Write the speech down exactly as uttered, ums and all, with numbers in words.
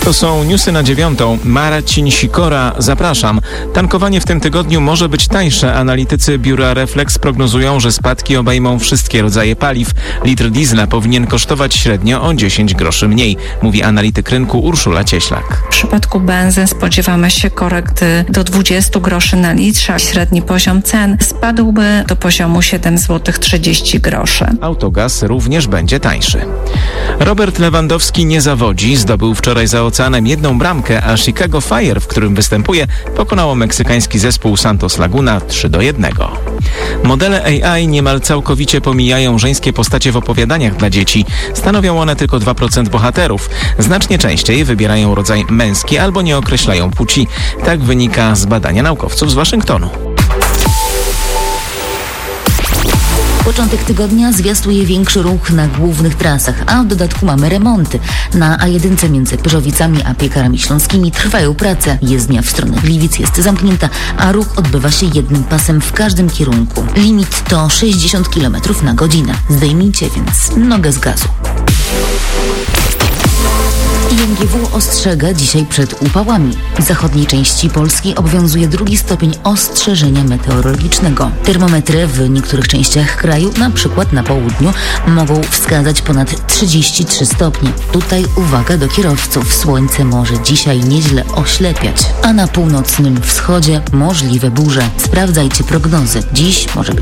To są newsy na dziewiątą. Marcin Sikora, zapraszam. Tankowanie w tym tygodniu może być tańsze. Analitycy biura Reflex prognozują, że spadki obejmą wszystkie rodzaje paliw. Litr diesla powinien kosztować średnio o dziesięć groszy mniej, mówi analityk rynku Urszula Cieślak. W przypadku benzyn spodziewamy się korekty do dwadzieścia groszy na litrze. Średni poziom cen spadłby do poziomu siedem złotych trzydzieści groszy. Autogaz również będzie tańszy. Robert Lewandowski nie zawodzi. Zdobył wczoraj za oceanem jedną bramkę, a Chicago Fire, w którym występuje, pokonało meksykański zespół Santos Laguna trzy do jednego. Modele A I niemal całkowicie pomijają żeńskie postacie w opowiadaniach dla dzieci. Stanowią one tylko dwa procent bohaterów. Znacznie częściej wybierają rodzaj męski albo nie określają płci. Tak wynika z badania naukowców z Waszyngtonu. Początek tygodnia zwiastuje większy ruch na głównych trasach, a w dodatku mamy remonty. Na A jeden między Pyrzowicami a Piekarami Śląskimi trwają prace. Jezdnia w stronę Gliwic jest zamknięta, a ruch odbywa się jednym pasem w każdym kierunku. Limit to sześćdziesiąt kilometrów na godzinę. Zdejmijcie więc nogę z gazu. I M G W ostrzega dzisiaj przed upałami. W zachodniej części Polski obowiązuje drugi stopień ostrzeżenia meteorologicznego. Termometry w niektórych częściach kraju, na przykład na południu, mogą wskazać ponad trzydzieści trzy stopnie. Tutaj uwaga do kierowców. Słońce może dzisiaj nieźle oślepiać, a na północnym wschodzie możliwe burze. Sprawdzajcie prognozy. Dziś może być